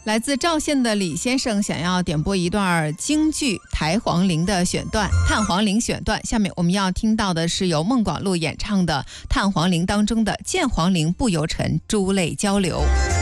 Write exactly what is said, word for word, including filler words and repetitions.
来自赵县的李先生想要点播一段京剧《抬黄陵》的选段，《探黄陵》选段。下面我们要听到的是由孟广禄演唱的《探黄陵》当中的“见黄陵不由尘，珠泪交流”。